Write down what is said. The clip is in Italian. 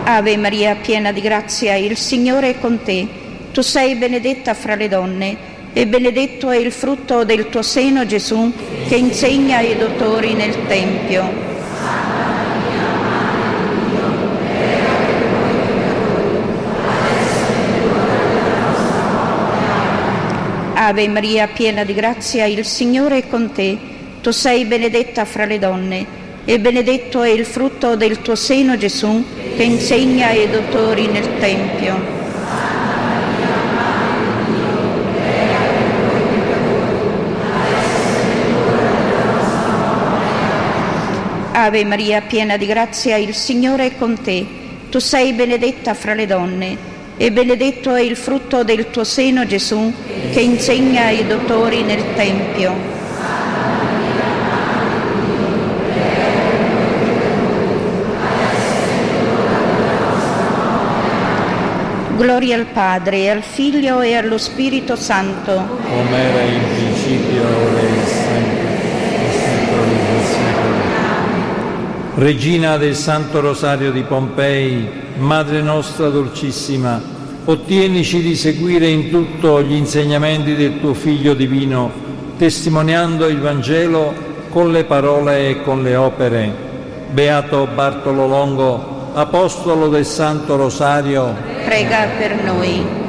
Ave Maria, piena di grazia, il Signore è con te. Tu sei benedetta fra le donne, e benedetto è il frutto del tuo seno, Gesù, che insegna ai dottori nel Tempio. Ave Maria, piena di grazia, il Signore è con te. Tu sei benedetta fra le donne, e benedetto è il frutto del tuo seno, Gesù, che insegna ai dottori nel Tempio. Ave Maria, piena di grazia, il Signore è con te. Tu sei benedetta fra le donne, e benedetto è il frutto del tuo seno, Gesù, che insegna ai dottori nel Tempio. Gloria al Padre, e al Figlio, e allo Spirito Santo. Come era in principio, ora e sempre, e secoli dei secoli. Regina del Santo Rosario di Pompei, Madre nostra dolcissima, ottienici di seguire in tutto gli insegnamenti del tuo Figlio divino, testimoniando il Vangelo con le parole e con le opere. Beato Bartolo Longo, apostolo del Santo Rosario, prega per noi.